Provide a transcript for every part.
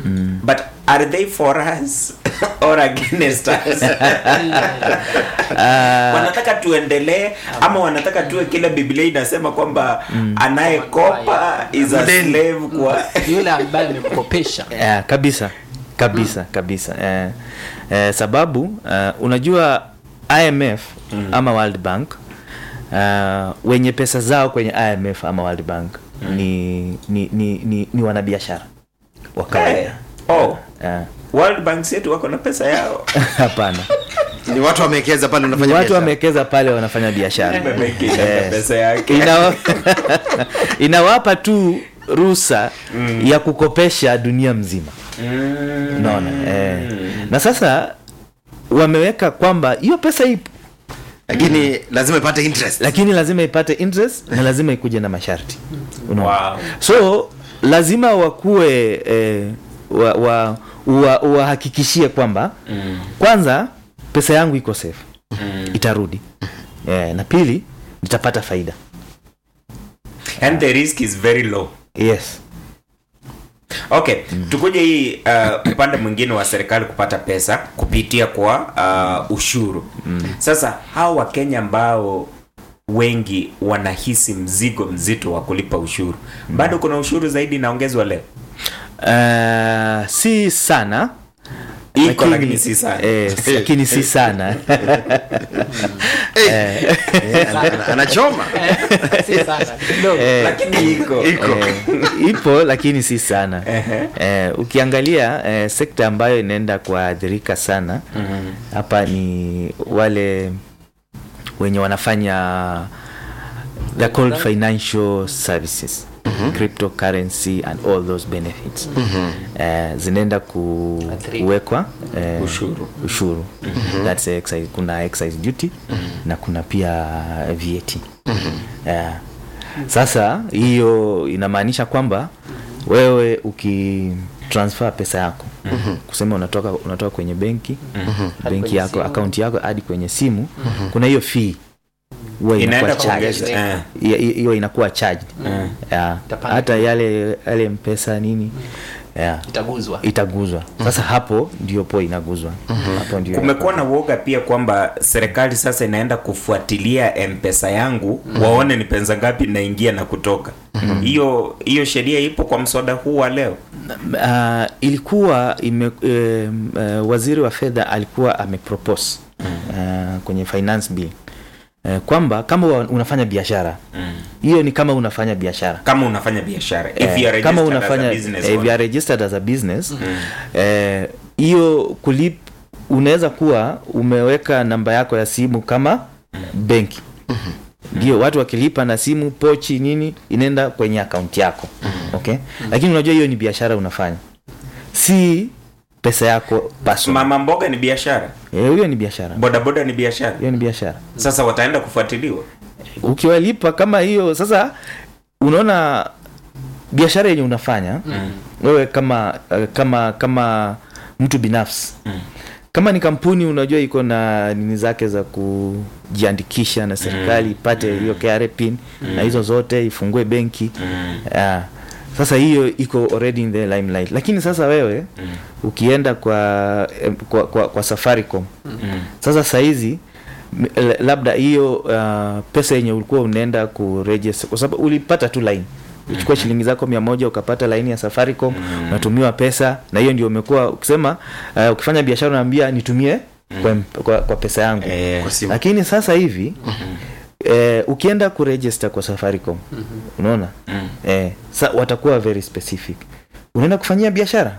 But are they for us or against us? Wanataka tuendelee ama wanataka tuwe kile Biblia inasema kwamba anayekopa is a slave kwa yule ambaye amemkopesha. Kabisa. Sababu unajua IMF ama World Bank, wenye pesa zao kwenye IMF ama World Bank ni wanabiashara wa kawaida. World Bank yetu wako na pesa yao. Hapana. Ni watu wamewekeza pale wanafanya biashara. Watu wamewekeza pale wanafanya biashara. Pesa yake. Inawapa tu ruhusa ya kukopesha dunia mzima. Unaona? Na sasa wameweka kwamba hiyo pesa ipo, lakini lazima ipate interest. Na lazima ikuje na masharti. Unaona? Wow. So lazima wakuwe wahakikishie kwamba kwanza pesa yangu iko safe, itarudi, na pili nitapata faida, and the risk is very low. Yes. Okay, tukuje hii upande mwingine wa serikali kupata pesa kupitia kwa ushuru. Sasa hao wa Kenya ambao wengi wanahisi mzigo mzito wa kulipa ushuru, bado kuna ushuru zaidi inaongezwa leo? Si sana. Lakini si sana. Lakini si sana. Anachoma. Si sana. Lakini ipo lakini si sana. Ukiangalia sekta ambayo inaenda kuathirika sana hapa ni wale wenye wanafanya the called financial services. Cryptocurrency and all those benefits zinaenda kuwekwa ushuru. That's excise, kuna excise duty na kuna pia VAT. Sasa hiyo inamaanisha kwamba wewe ukitransfer pesa yako, kusema unatoka kwenye benki yako, account yako hadi kwenye simu, kuna hiyo fee inakuwa charged. Hiyo inakuwa charged. Hata yale mpesa nini itaguzwa. Sasa hapo ndio inaguzwa. Hapo ndio kumekuwa na uoga pia kwamba serikali sasa inaenda kufuatilia mpesa yangu, waone ni pesa ngapi inaingia na kutoka. Hiyo sheria ipo kwa mswada huu wa leo? Ilikuwa waziri wa fedha alikuwa amepropose kwenye finance bill kwamba kama unafanya biashara, hiyo ni kama unafanya biashara. If you are registered as a business, hiyo unaweza kuwa umeweka namba yako ya simu kama benki. Ndio watu wakilipa na simu, pochi nini, inaenda kwenye account yako. Okay? Lakini unajua hiyo ni biashara unafanya, si pesa yako personal. Mama mboga ni biashara. Hiyo ni biashara. Boda ni biashara. Hiyo ni biashara. Sasa wataenda kufuatiliwa ukiwalipa kama hiyo. Sasa unaona biashara yenye unafanya wewe kama mtu binafsi, kama ni kampuni, unajua iko na nini zake za kujiandikisha na serikali, ipate hiyo KRA pin na hizo zote, ifungue benki. Sasa hiyo iko already in the limelight. Lakini sasa wewe ukienda kwa Safaricom, sasa saizi labda hiyo pesa yenye ulikuwa unaenda kuregister, kwa sababu ulipata tu line, uchukua shilingi zako 100 ukapata line ya Safaricom, unatumiwa pesa, na hiyo ndio umekuwa ukisema ukifanya biashara unaambia nitumie kwa pesa yangu. Lakini sasa hivi ukienda kuregister kwa Safaricom, unaona watakuwa very specific. Unaenda kufanyia biashara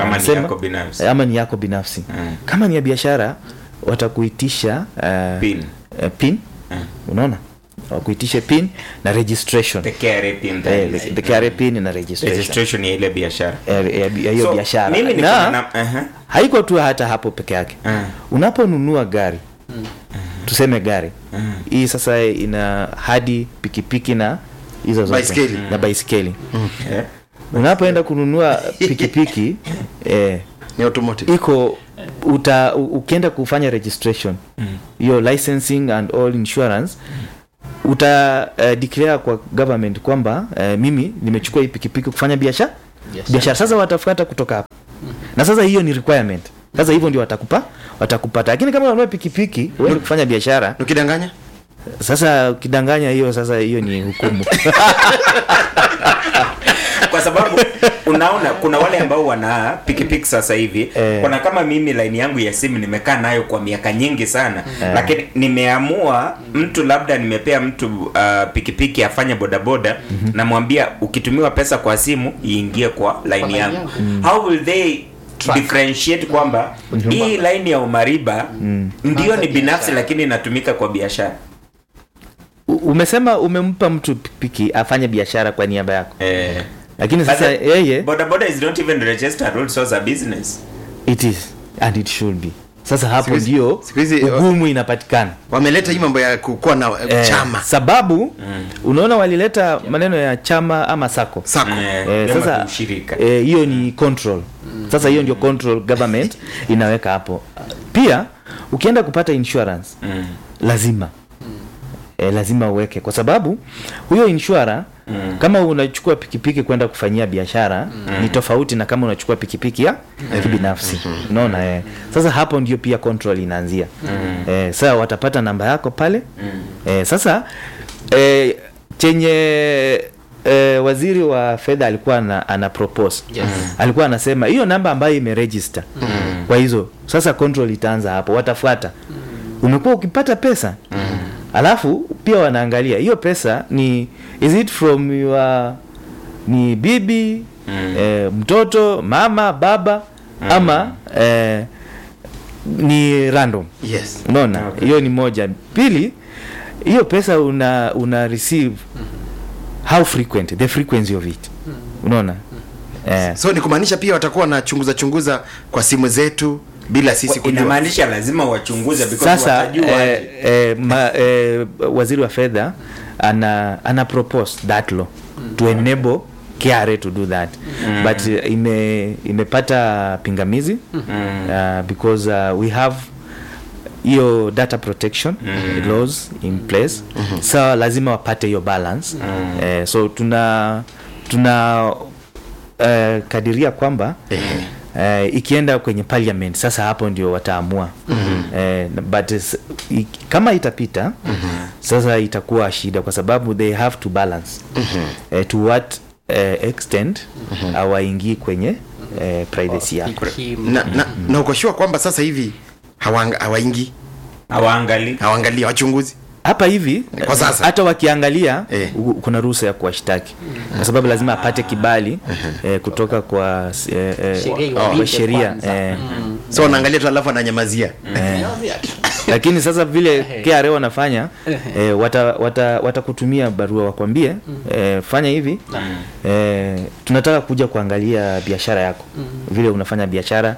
ama ni yako binafsi. Kama ni ya biashara watakuitisha pin. Unaona, wakuitishe pin na registration. The KRA pin. The KRA pin na registration ya ile biashara. Hiyo biashara. Mimi niko haiko tu hata hapo peke yake. Unaponunua gari, tuseme gari hii sasa ina hadi pikipiki na hizo zote na baiskeli. Unapoenda kununua pikipiki ni automotive, iko ukienda kufanya registration, hiyo licensing and all insurance, declare kwa government kwamba mimi nimechukua hii pikipiki kufanya biashara. Sasa watafuata kutoka hapo na sasa hiyo ni requirement. Sasa hivyo ndio watakupata, lakini kama unanunua pikipiki wewe kufanya biashara, ukidanganya sasa ukidanganya, hiyo sasa hiyo ni hukumu. Kwa sababu unaona kuna wale ambao wana pikipiki sasa hivi kuna kama mimi line yangu ya simu nimekaa nayo kwa miaka nyingi sana, lakini nimeamua mtu labda nimepea mtu pikipiki afanye bodaboda, namwambia ukitumiwa pesa kwa simu iingie kwa line yangu. How will they differentiate kwamba hii line ya Omariba ndio ni binafsi lakini inatumika kwa biashara? Umesema umempa mtu pikipiki afanye biashara kwa niaba yako. Lakini sasa yeye bodaboda is not even registered also as a business. It is and it should be. Sasa hapo ndio ugumu inapatikana. Wameleta hii mambo ya kuwa na chama. Sababu unaona walileta maneno ya chama ama sako. Sasa hiyo ni control. Sasa hiyo ndio control government inaweka hapo. Pia ukienda kupata insurance lazima uweke, kwa sababu huyo insurer kama unachukua pikipiki kwenda kufanyia biashara ni tofauti na kama unachukua pikipiki ya kibinafsi. Unaona sasa hapo ndio pia control inaanzia. Sasa watapata namba yako pale. Sasa chenye waziri wa fedha alikuwa ana propose. Alikuwa anasema hiyo namba ambayo imeregister kwa hizo, sasa control itaanza hapo, watafuata umekuwa ukipata pesa. Alafu pia wanaangalia hiyo pesa ni is it from your ni bibi mtoto, mama, baba ama ni random. Yes. Unaona hiyo ni moja. Pili, hiyo pesa una receive how frequent, the frequency of it. Unaona so ni kumaanisha pia watakuwa na chunguza kwa simu zetu bila sisi kujua. Inamaanisha lazima wachunguze because watajua. Waziri wa fedha ana propose that law to enable KRA to do that. But imepata pingamizi because we have hiyo data protection laws in place. So lazima wapate hiyo balance. So tuna kadiria kwamba ikienda kwenye parliament sasa hapo ndio wataamua. But kama itapita sasa itakuwa shida, kwa sababu they have to balance to what extent hawaingii kwenye privacy yako. Na uko sure kwamba sasa hivi hawaingii, hawaangalia wachunguzi hapa hivi kwa sasa? Hata wakiangalia kuna ruhusa ya kuwashtaki, kwa sababu lazima apate kibali kutoka kwa sheria. So wanaangalia tu alafu ananyamazia. Lakini sasa vile KRA wanafanya watakutumia barua wakwambie fanya hivi, tunataka kuja kuangalia biashara yako, vile unafanya biashara,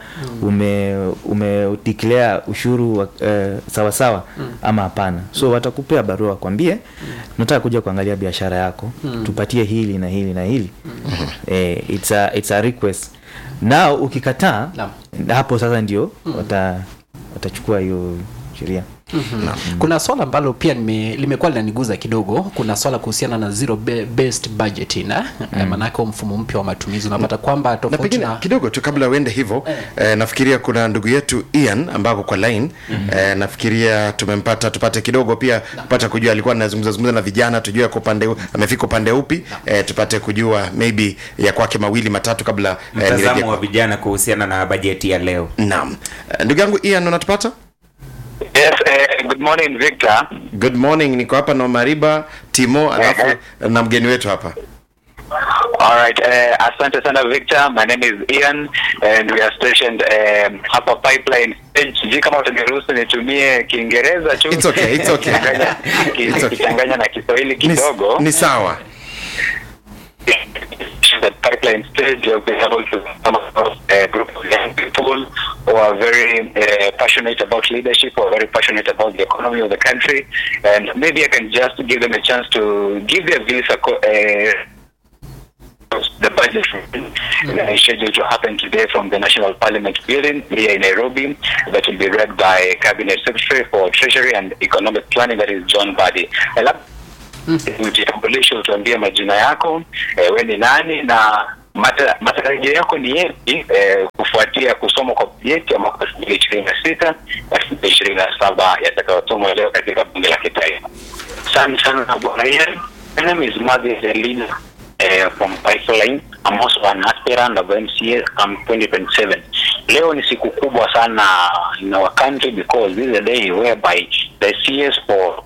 ume declare ushuru sawa sawa ama hapana. So watakupea barua wakwambie tunataka kuja kuangalia biashara yako, tupatie hili na hili na hili. It's a request. Now ukikataa hapo sasa ndio watachukua hiyo sheria. Kuna swala ambalo pia limekuwa linaniguza kidogo. Kuna swala kuhusiana na zero based budgeting maana mfumo mpya wa matumizi. Unapata kwamba tofauti na kidogo tu kabla uende hivyo, nafikiria kuna ndugu yetu Ian ambako kwa line nafikiria tumempata, tupate kidogo pia kupata kujua alikuwa anazungumza na vijana, tujue kwa upande amefika upande upi, tupate kujua maybe ya kwake mawili matatu kabla mtazamo wa vijana kuhusiana na bajeti ya leo. Naam. Ndugu yangu Ian, unatupata? Yes, good morning Victor. Good morning, niko hapa na Omariba, Timo, alafu na mgeni wetu hapa. Alright, asante sana Victor. My name is Ian and we are stationed hapa Pipeline Stage. Kama utaniruhusu nitumie Kiingereza tu. It's okay. Kichanganya na Kiswahili kidogo. Ni sawa. The Pipeline Stage, we'll be able to come across a group of young people who are very passionate about leadership, who are very passionate about the economy of the country, and maybe I can just give them a chance to give their views the budget is scheduled to happen today from the National Parliament building here in Nairobi, that will be read by Cabinet Secretary for Treasury and Economic Planning, that is John Badi. Ujitambulishe, utuambie majina yako, wewe ni nani na matarajio yako ni yapi kufuatia kusoma kwa bajeti ya mwaka 2026 na 2027 yatakayosomwa leo katika bunge la kitaifa? Asante sana bwana Ian. My name is Madhi Zelina from Pipeline. I'm also an aspirant of MCA come 2027. Leo ni siku kubwa sana in our country because this is a day whereby the CS for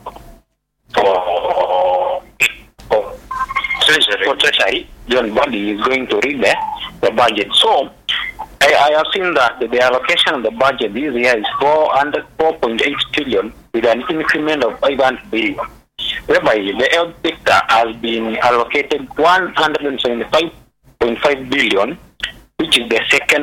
Treasury, John Body, is going to read the budget. So I have seen that the allocation of the budget this year is 4.8 trillion with an increment of 500 billion, whereby the health sector has been allocated 175.5 billion, which is the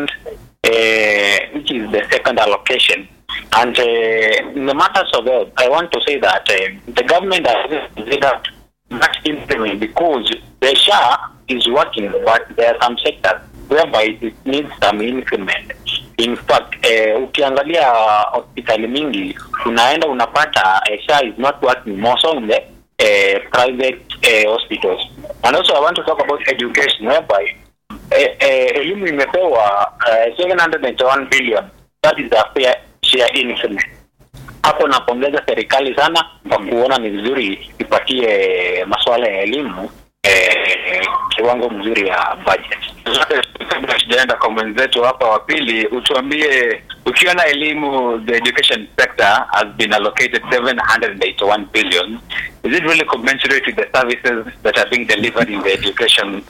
second allocation. And in the matters of health, I want to say that the government has said that much implement because the SHA is working, but there are some sectors whereby it needs some increment. In fact, ukiangalia hospitali mingi unaenda unapata SHA is not working more so in the private hospitals. And also I want to talk about education, whereby elimu imepewa 701 billion. That is a fair share increment. Hapo napongeza serikali sana kwa kuona ni vizuri ipatie masuala ya elimu kiwango mzuri ya budget. Kabla sijaenda kwa mwenzetu hapa wa pili, utuambie ukiona elimu, the education sector has been allocated 781 billion, is it really commensurate with the services that are being delivered in the education?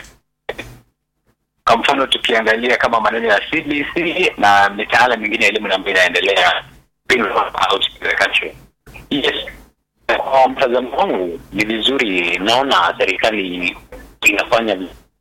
Kwa mfano tukiangalia kama maneno ya CBC na mitaala mingine ya elimu ambayo inaendelea out in the country. Yes. Kwa mtazamo wangu ni vizuri, naona serikali inafanya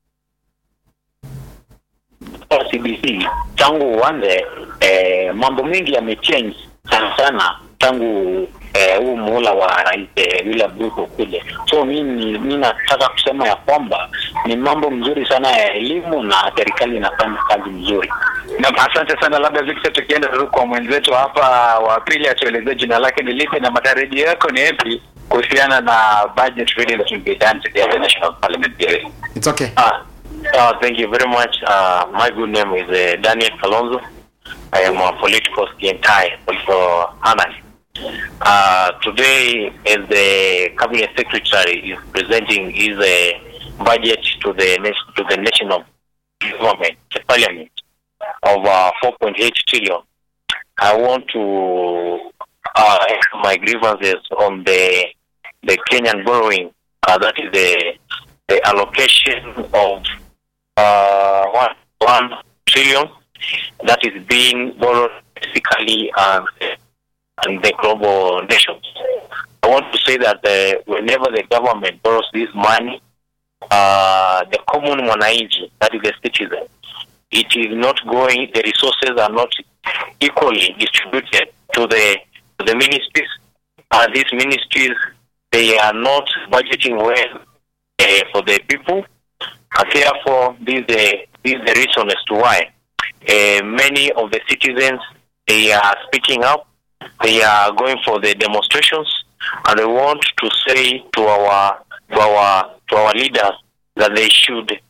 CBC tangu uanze. Mambo mengi yamechange sana tangu huu muhula wa Rais William Ruto kule. So mimi nataka kusema ya kwamba ni mambo mzuri sana ya elimu na serikali inafanya kazi mzuri. Na asante sana. Labda Victor, tukienda kwa mwenzetu hapa wa pili, atueleze jina lake ni lipi na matarajio yako ni yapi kuhusiana na budget reading that will be done today at the National Parliament hearing? It's okay. Thank you very much. My good name is Daniel Kalonzo. I am a political political analyst. Today, as the Cabinet Secretary is presenting his budget to the national government, the Parliament, of 4.8 trillion, I want to echo my grievances on the Kenyan borrowing. That is the allocation of 1 trillion that is being borrowed basically and the global nations. I want to say that whenever the government borrows this money, the common mwananchi, that is the citizen, it is not going, the resources are not equally distributed to the ministries. These ministries, they are not budgeting well for the people, and therefore this is the reason as to why many of the citizens, they are speaking up, they are going for the demonstrations, and they want to say to our leaders that they should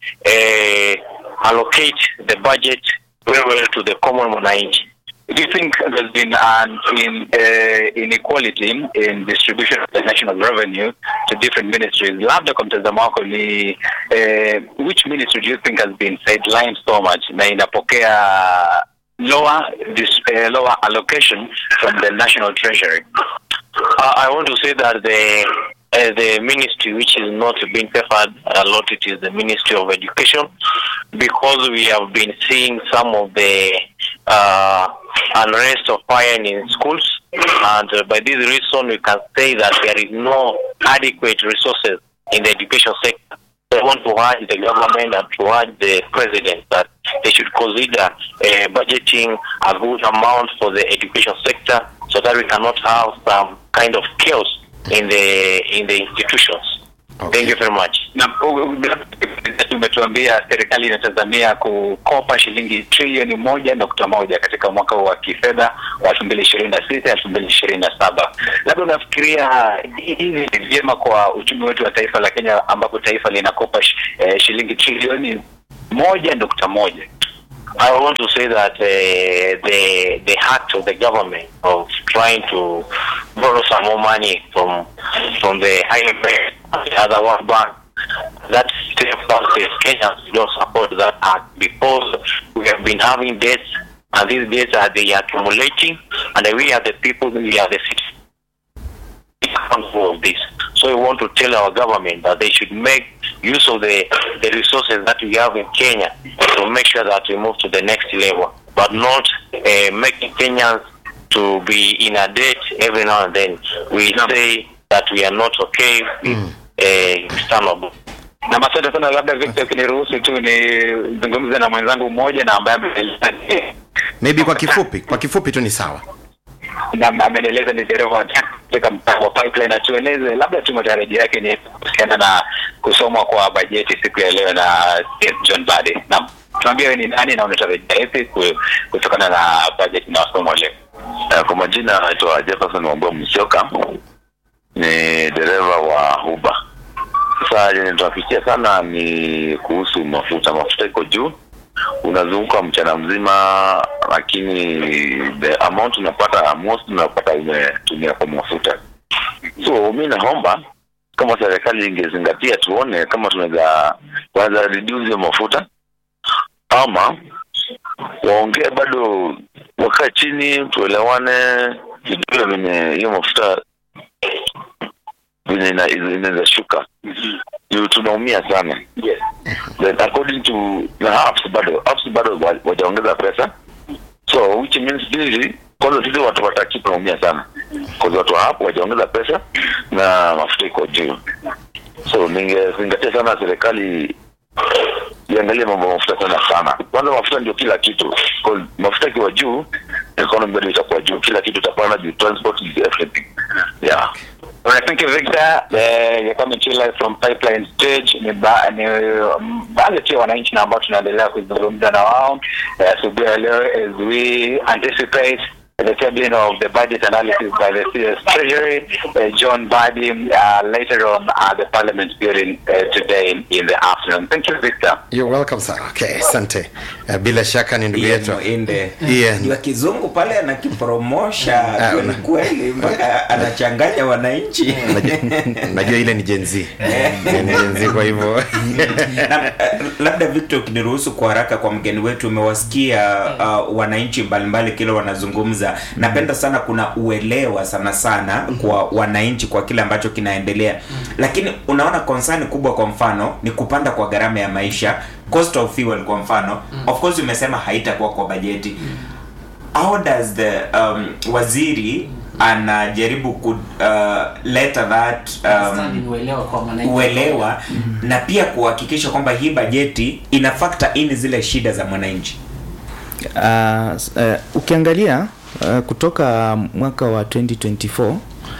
allocate the budget very well to the common mwananchi. Do you think there's been an inequality in distribution of the national revenue to different ministries? Labda kwa mtazamo wako ni which ministry do you think has been sidelined so much na inapokea lower allocation from the national treasury? I want to say that the ministry which is not being favored a lot, it is the Ministry of Education, because we have been seeing some of the unrest of fire in schools, and by this reason we can say that there is no adequate resources in the education sector. So I want to urge the government and to urge the president that they should consider budgeting a good amount for the education sector so that we cannot have some kind of chaos in the institutions. Okay. Thank you very much. Na tumetuambia serikali inatazamia kukopa shilingi trilioni 1.1 katika mwaka wa kifedha wa 2026-2027. Labda unafikiria hivi ni vyema kwa uchumi wetu wa taifa la Kenya, ambapo taifa linakopa shilingi trilioni 1.1. I want to say that the act of the government of trying to borrow some more money from the IMF and the other World Bank, that step as Kenyans don't support that act, because we have been having debts, and these debts they are accumulating, and we are the people, we are the citizens of this. So we want to tell our government that they should make use of the resources that we have in Kenya to make sure that we move to the next level, but not making Kenyans to be in a debt every now and then. We say that we are not okay with external. Na asante sana, labda Victor ukiniruhusu tu nizungumze na mwenzangu mmoja na ambaye maybe kwa kifupi tu ni sawa. Na amenieleza ni dereva katika mpango wa pipeline, na tueleze labda tu matarajio yake ni kuhusiana na kusomwa kwa bajeti siku ya leo na John Mbadi. Na tuambie wewe ni nani na unatarajia ipi kutokana na bajeti na somo leo? Kwa majina naitwa Jefferson Wambua Msioka, ni dereva wa Uber. Sasa ninachofikia sana ni kuhusu mafuta. Mafuta iko juu, unazunguka mchana mzima, lakini the amount unapata umetumia kwa mafuta. So mimi naomba kama serikali ingezingatia, tuone kama tunaweza kwanza reduce mafuta, ama waongee bado, wakae chini tuelewane, ndio venye hiyo mafuta inaweza shuka. Tunaumia sana. Yes. Then according to the apps bado wajaongeza pesa, so which means this kwanza sisi watu wataki tunaumia sana, kwa watu hapo wajaongeza pesa na mafuta iko juu. So ningezingatia sana serikali iangalie mambo mafuta sana. Kwanza mafuta ndio kila kitu, kwa mafuta kiwa juu economy bado itakuwa juu, kila kitu itapanda juu, transport is everything. Yeah. Well, thank you, Victor. You're coming to live from Pipeline Stage. Ni baadhi ya wananchi na ambao tunaendelea kuzungumza na wao asubuhi ya leo as we anticipate the tabling of the budget analysis by the CS Treasury, John Mbadi, later on at the Parliament building today in the afternoon. Thank you, Victor. You're welcome, sir. Okay, asante. Bila shaka ni ndugu yetu. Ndio kizungu pale anakipromosha ni kweli, anachanganya wananchi. Najua ile ni Gen Z. Gen Z kwa hivyo. Labda Victor ukiniruhusu kwa haraka kwa mgeni wetu, umewasikia wananchi mbalimbali kile wanazungumza. Napenda sana kuna uelewa sana kwa wananchi kwa kile ambacho kinaendelea. Lakini unaona concern kubwa kwa mfano ni kupanda kwa gharama ya maisha, cost of fuel kwa mfano. Of course umesema haitakuwa kwa bajeti. How does the waziri anajaribu kuleta that uelewa na pia kuhakikisha kwamba hii bajeti ina factor in zile shida za mwananchi? Ukiangalia kutoka mwaka wa 2024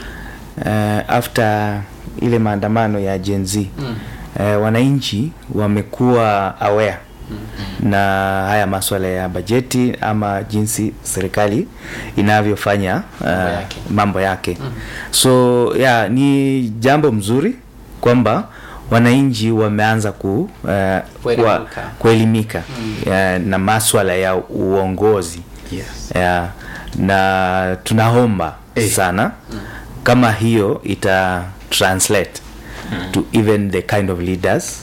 after ile maandamano ya Gen Z, wananchi wamekuwa aware na haya masuala ya bajeti ama jinsi serikali inavyofanya mambo yake. So ni jambo mzuri kwamba wananchi wameanza kuelimika na masuala ya uongozi. Yes. Na tunaomba sana kama hiyo ita translate to even the kind of leaders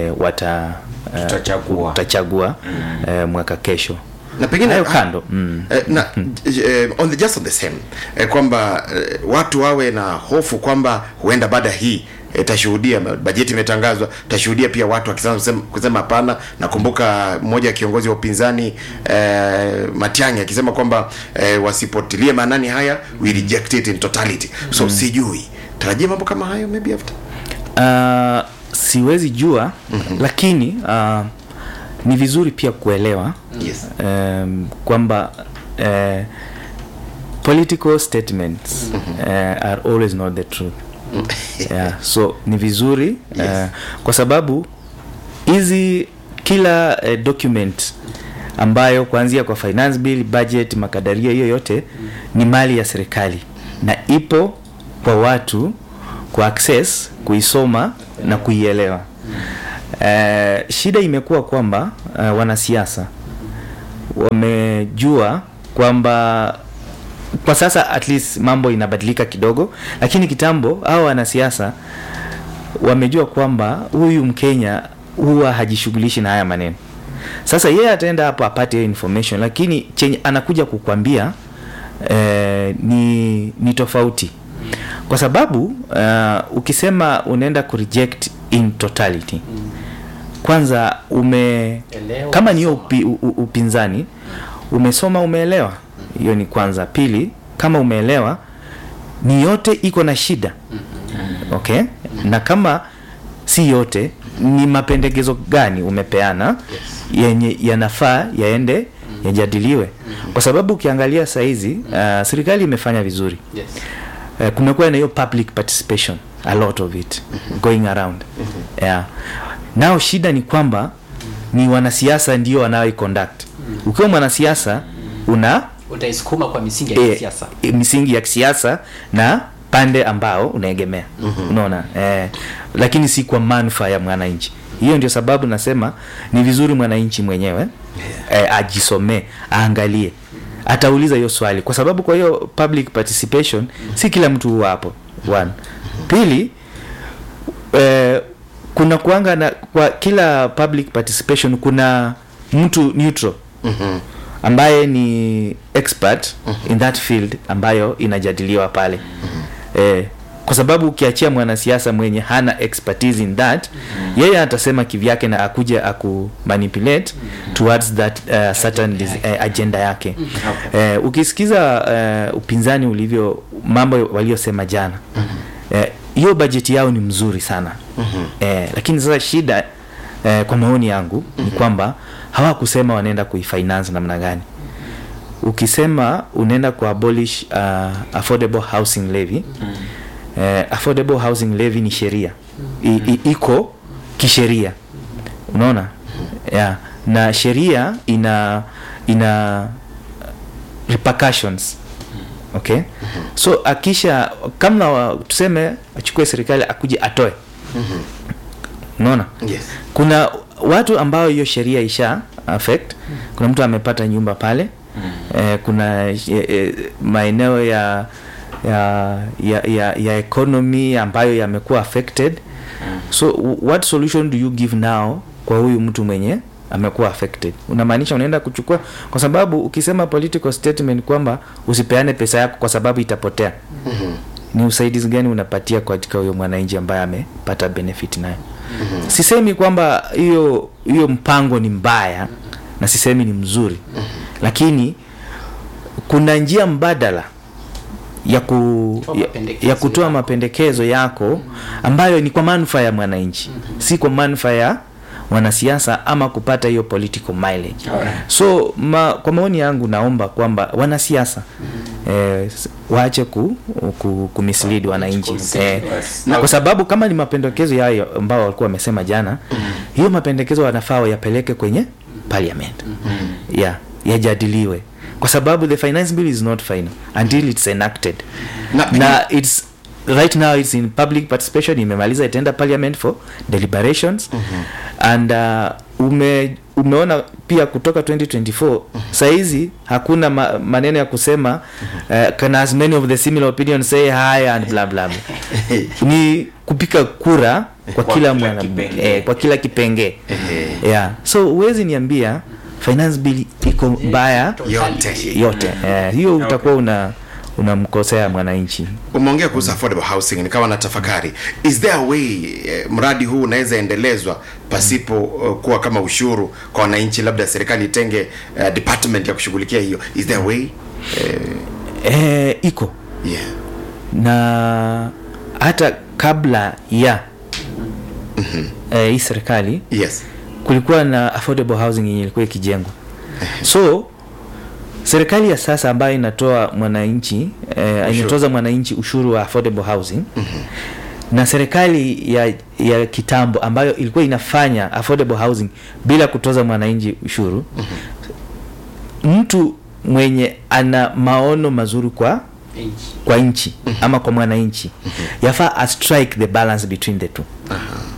tutachagua mwaka kesho. Na pengine kando on the same kwamba watu wawe na hofu kwamba huenda baada hii tashuhudia bajeti imetangazwa, tashuhudia pia watu wakisema hapana. Nakumbuka mmoja kiongozi wa upinzani Matiang'i akisema kwamba wasipotilie maanani haya, we reject it in totality. So sijui tarajia mambo kama hayo maybe after siwezi jua, lakini ni vizuri pia kuelewa kwamba political statements are always not the truth. So ni vizuri kwa sababu hizi kila document ambayo kuanzia kwa finance bill, budget, makadirio, hiyo yote ni mali ya serikali na ipo kwa watu ku access, kuisoma na kuielewa. Shida imekuwa kwamba wanasiasa wamejua kwamba kwa sasa at least mambo inabadilika kidogo, lakini kitambo hao wanasiasa wamejua kwamba huyu Mkenya huwa hajishughulishi na haya maneno. Sasa yeye ataenda hapo apate information, lakini chenye anakuja kukwambia ni tofauti. Kwa sababu ukisema unaenda kureject in totality, kwanza kama ni upinzani umesoma, umeelewa, hiyo ni kwanza. Pili, kama umeelewa ni yote iko na shida, okay, na kama si yote, ni mapendekezo gani umepeana yenye yanafaa yaende yajadiliwe. Kwa sababu ukiangalia saizi serikali imefanya vizuri. Kumekuwa na hiyo public participation, a lot of it going around. Nao shida ni kwamba ni wanasiasa ndio wanao-conduct. Ukiwa mwanasiasa utaisukuma kwa misingi ya kisiasa. Misingi ya kisiasa na pande ambao unaegemea. Unaona? Lakini si kwa manufaa ya mwananchi. Hiyo ndio sababu nasema ni vizuri mwananchi mwenyewe ajisomee, aangalie, atauliza hiyo swali, kwa sababu kwa hiyo public participation si kila mtu huwa hapo. One. Pili, kuna kuanga na kwa kila public participation kuna mtu neutral ambaye ni expert in that field ambayo inajadiliwa pale. Kwa sababu ukiachia mwanasiasa mwenye hana expertise in that, yeye atasema kivyake na akuja akumanipulate towards that certain agenda yake. Ukisikiza upinzani ulivyo mambo waliosema jana, hiyo budget yao ni mzuri sana. Lakini sasa shida kwa maoni yangu ni kwamba hawakusema wanaenda kuifinance namna gani. Ukisema unaenda ku abolish affordable housing levy, affordable housing levy ni sheria, iko kisheria, unaona, na sheria ina repercussions, okay. So akisha kama tuseme achukue serikali akuje atoe, unaona, kuna watu ambao hiyo sheria isha affect. Kuna mtu amepata nyumba pale, kuna maeneo ya economy ambayo yamekuwa affected. So what solution do you give now kwa huyu mtu mwenye amekuwa affected? Unamaanisha unaenda kuchukua, kwa sababu ukisema political statement kwamba usipeane pesa yako kwa sababu itapotea, ni usaidizi gani unapatia katika huyo mwananchi ambaye amepata benefit nayo? Sisemi kwamba hiyo mpango ni mbaya na sisemi ni mzuri, lakini kuna njia mbadala ya kutoa mapendekezo yako ambayo ni kwa manufaa ya mwananchi, si kwa manufaa ya wanasiasa ama kupata hiyo political mileage. So kwa maoni yangu naomba kwamba wanasiasa waache kumislead wananchi, na kwa sababu kama ni mapendekezo yao ambao walikuwa wamesema jana, hiyo mapendekezo wanafaa yapeleke kwenye parliament, yajadiliwe, kwa sababu the finance bill is not final until it's enacted. Na it's right now it's in public participation, imemaliza, itaenda parliament for deliberations. And umeona pia kutoka 2024 saizi hakuna maneno ya kusema can as many of the similar opinions say hi and blah blah. Ni kupika kura kwa kila mwana, kwa kila kipenge. So uwezi niambia finance bill iko mbaya yote. Hiyo utakuwa unamkosea mwananchi. Umeongea kuhusu affordable housing, nikawa na tafakari, is there a way mradi huu unaweza endelezwa pasipo kuwa kama ushuru kwa wananchi? Labda serikali itenge department ya kushughulikia hiyo. Is there a way? Iko. Na hata kabla ya hii serikali, kulikuwa na affordable housing yenye ilikuwa ikijengwa. So serikali ya sasa ambayo inatoa mwananchi inatoza mwananchi ushuru wa affordable housing, na serikali ya kitambo ambayo ilikuwa inafanya affordable housing bila kutoza mwananchi ushuru, mtu mwenye ana maono mazuri kwa nchi ama kwa mwananchi, yafaa a strike the balance between the two.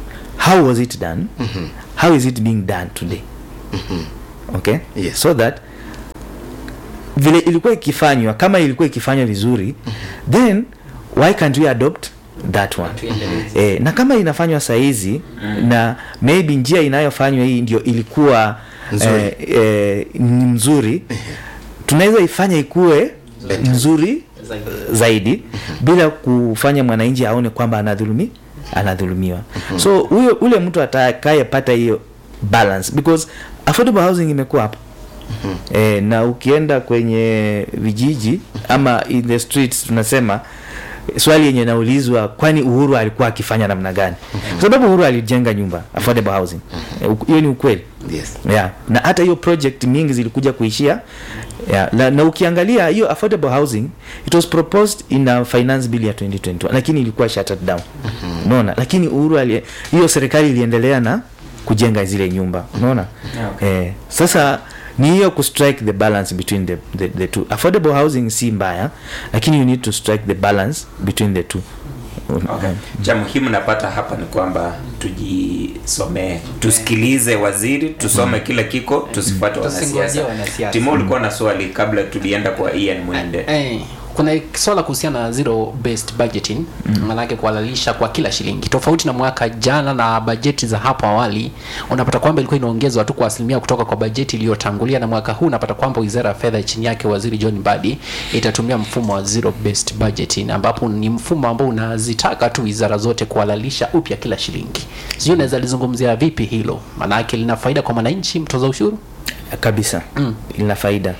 how was it done, how is it being done today, okay, Yes. so that vile ilikuwa ikifanywa, kama ilikuwa ikifanywa vizuri, then why can't we adopt that one? Na kama inafanywa saizi na maybe njia inayofanywa hii ndio ilikuwa ni mzuri, tunaweza ifanya ikuwe nzuri zaidi bila kufanya mwananchi aone kwamba anadhulumiwa. So ule mtu atakayepata hiyo balance, because affordable housing imekuwa hapo. Na ukienda kwenye vijiji ama in the streets, tunasema swali yenye naulizwa, kwani Uhuru alikuwa akifanya namna gani? Kwa sababu Uhuru alijenga nyumba affordable housing. Hiyo ni ukweli. Yes. Yeah. Na hata hiyo project mingi zilikuja kuishia. Yeah. Na ukiangalia hiyo affordable housing, it was proposed in a finance bill ya 2021, lakini ilikuwa shut down. Unaona? Lakini Uhuru hiyo serikali iliendelea na kujenga zile nyumba. Unaona? Okay. Sasa ni hiyo ku strike the balance between the two. Affordable housing si mbaya, lakini you need to strike the balance between the two. Okay. Cha muhimu napata hapa ni kwamba tujisomee, tusikilize waziri, tusome kila kiko, tusifuate wanasiasa. Timo, ulikuwa na swali kabla tulienda kwa Ian Mwende. Kuna swala kuhusiana na zero based budgeting, maanake kuhalalisha kwa kila shilingi. Tofauti na mwaka jana na bajeti za hapo awali, unapata kwamba ilikuwa inaongezwa tu kwa asilimia kutoka kwa bajeti iliyotangulia, na mwaka huu unapata kwamba Wizara ya Fedha chini yake Waziri John Mbadi itatumia mfumo wa zero based budgeting, ambapo ni mfumo ambao unazitaka tu wizara zote kuhalalisha upya kila shilingi. Sio, unaweza lizungumzia vipi hilo? Maanake lina faida kwa wananchi mtoza ushuru? Kabisa. Lina faida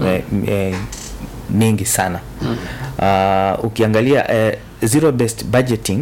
mingi sana. Ukiangalia zero based budgeting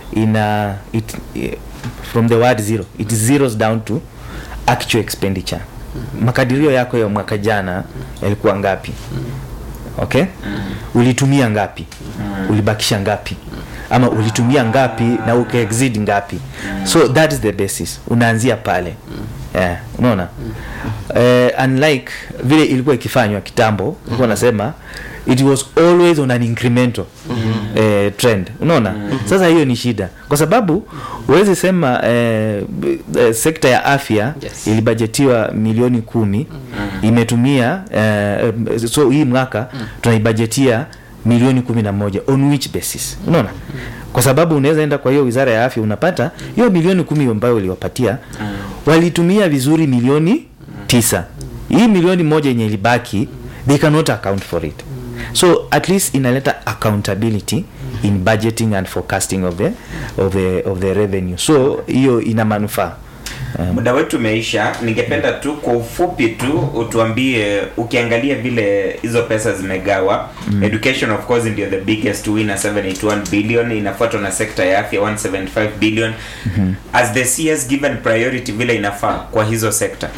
from the word zero, it zeros down to actual expenditure. Makadirio yako ya mwaka jana yalikuwa ngapi? Okay? Ulitumia ngapi? Ulibakisha ngapi? Ama ulitumia ngapi na ukaexceed ngapi? So that is the basis. Unaanzia pale. Unaona? Unlike vile ilikuwa ikifanywa kitambo, ilikuwa nasema it was always on an incremental trend. Unaona? Sasa hiyo ni shida, kwa sababu huwezi sema sekta ya afya ilibajetiwa milioni 10, imetumia so hii mwaka tunaibajetia milioni 11. On which basis? Unaona? Kwa sababu unaweza enda kwa hiyo wizara ya afya, unapata hiyo milioni 10 ambayo uliwapatia walitumia vizuri milioni 9. Hii milioni 1 yenye ilibaki, they cannot account for it. So at least inaleta accountability in budgeting and forecasting of the revenue. So hiyo ina manufaa. Muda wetu umeisha. Ningependa tu kwa ufupi tu utuambie, ukiangalia vile hizo pesa zimegawa, education of course ndio the biggest winner, 781 billion, inafuatwa na sekta ya afya 175 billion. As the CS given priority vile inafaa kwa hizo sekta?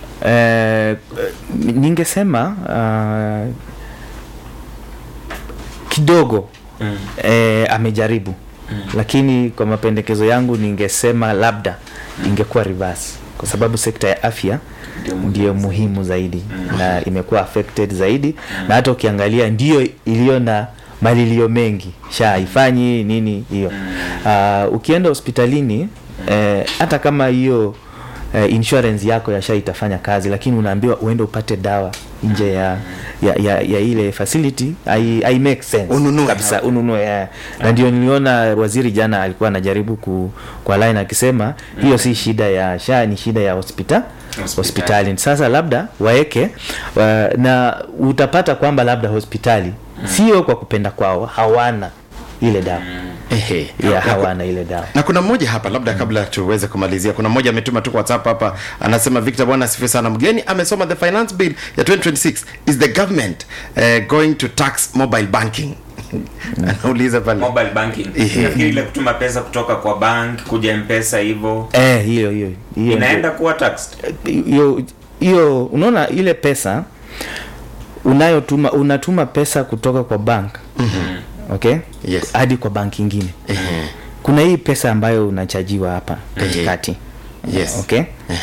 Ningesema kidogo amejaribu, lakini kwa mapendekezo yangu ningesema labda ingekuwa reverse, kwa sababu sekta ya afya ndio muhimu zaidi na imekuwa affected zaidi, na hata ukiangalia ndio iliyo na malilio mengi, haifanyi nini hiyo. Ukienda hospitalini, hata kama hiyo insurance yako ya itafanya kazi, lakini unaambiwa uende upate dawa nje ya ile facility, I make sense kabisa, ununue. Na ndio niliona waziri jana alikuwa anajaribu kwa line akisema hiyo si shida ya SHA, ni shida ya hospitali. Sasa labda waeke na utapata kwamba labda hospitali sio kwa kupenda kwao, hawana ile dawa. Hawana ile dawa. Na kuna mmoja hapa labda kabla tuweze kumalizia, kuna mmoja ametuma tu WhatsApp hapa, anasema Victor, bwana asifiwe sana, mgeni amesoma the finance bill ya 2026, is the government going to tax mobile banking? Anauliza pale mobile banking. Nafikiri ile kutuma pesa kutoka kwa bank kuja M-Pesa hivyo. Hiyo inaenda kuwa taxed. Hiyo unaona, ile pesa unatuma pesa kutoka kwa bank. Okay? Yes. Hadi kwa banki nyingine. Kuna hii pesa ambayo unachajiwa hapa katikati. Yes. Okay?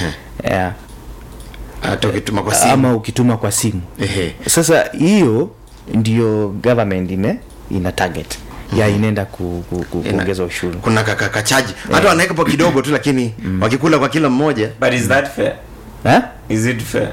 Hata ukituma kwa simu ama ukituma kwa simu. Sasa hiyo ndio government ina target. ya inaenda kuongeza ushuru. Kuna kachaji hata wanaweka po kidogo tu, lakini wakikula kwa kila mmoja. But is that fair? Is it fair?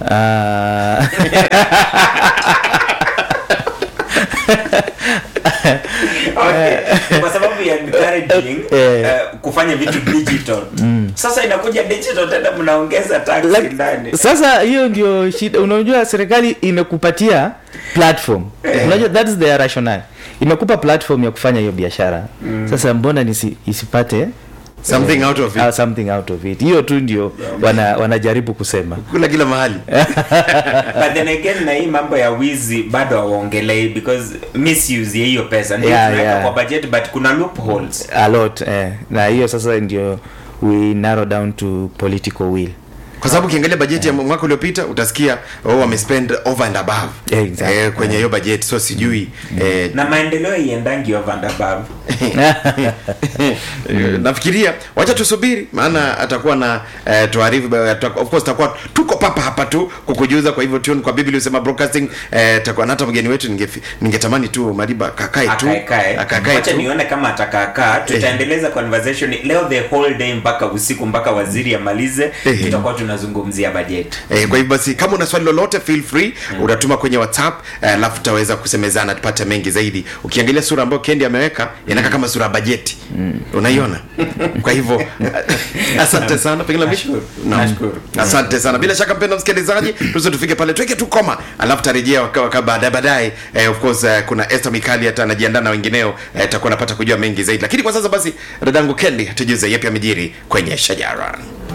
Okay. Kwa sababu ya encouraging kufanya vitu digital. Sasa inakuja digital tena mnaongeza tax ndani. Sasa hiyo ndio shida. Unajua serikali imekupatia platform. Unajua that's the rationale. Imekupa platform ya kufanya hiyo biashara. Sasa mbona isipate something out of it? Something out of it. Hiyo tu ndio wanajaribu kusema. Kula kila mahali. But then again na hii mambo ya wizi bado hawaongelei because misuse ya hiyo pesa ndio kwa budget, but kuna loopholes a lot na hiyo sasa ndio we narrow down to political will. Kwa sababu ukiangalia bajeti ya mwaka uliopita utasikia wamespend over and above kwenye hiyo bajeti, so sijui na maendeleo iendangi over and above. Nafikiria wacha tusubiri, maana atakuwa na tuarifu, of course tutakuwa tuko papa hapa tu kukujuza. Kwa hivyo tune kwa Biblia usema broadcasting, tutakuwa na hata mgeni wetu. Ningetamani tu Mariba kakae tu acha nione kama atakakaa. Tutaendeleza conversation leo the whole day mpaka usiku, mpaka waziri amalize. Tutakuwa tunazungumzia bajeti. Kwa hivyo basi kama una swali lolote feel free unatuma kwenye WhatsApp, alafu tutaweza kusemezana tupate mengi zaidi. Ukiangalia sura ambayo Kendi ameweka inakaa kama sura ya bajeti. Unaiona? Kwa hivyo asante sana. Pengine nashukuru. Asante sana. Bila shaka mpendwa msikilizaji, tufike pale tuweke tu koma, alafu tarejea baadaye. Of course kuna Esther Mikali hata anajiandaa na wengineo, tutakuwa napata kujua mengi zaidi. Lakini kwa sasa basi dadangu Kendi tujuze yapi amejiri kwenye Shajara.